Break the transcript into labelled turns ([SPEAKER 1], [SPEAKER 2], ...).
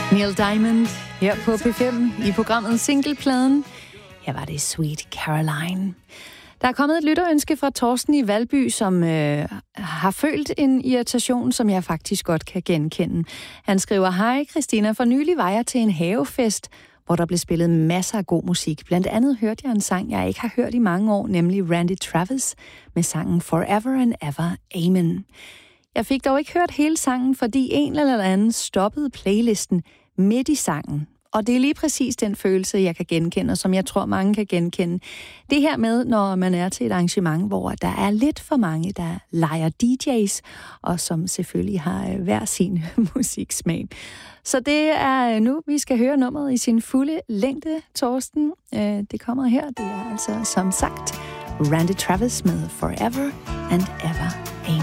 [SPEAKER 1] Neil Diamond her på P5 i programmet Singlepladen. Her var det Sweet Caroline. Der er kommet et lytterønske fra Torsten i Valby, som har følt en irritation, som jeg faktisk godt kan genkende. Han skriver: Hej Christina, for nylig var jeg til en havefest, hvor der blev spillet masser af god musik. Blandt andet hørte jeg en sang, jeg ikke har hørt i mange år, nemlig Randy Travis med sangen Forever and Ever, Amen. Jeg fik dog ikke hørt hele sangen, fordi en eller anden stoppede playlisten midt i sangen. Og det er lige præcis den følelse, jeg kan genkende, og som jeg tror, mange kan genkende. Det her med, når man er til et arrangement, hvor der er lidt for mange, der leger DJ's, og som selvfølgelig har hver sin musiksmag. Så det er nu, vi skal høre nummeret i sin fulde længde, Torsten. Det kommer her. Det er altså, som sagt, Randy Travis med Forever and Ever.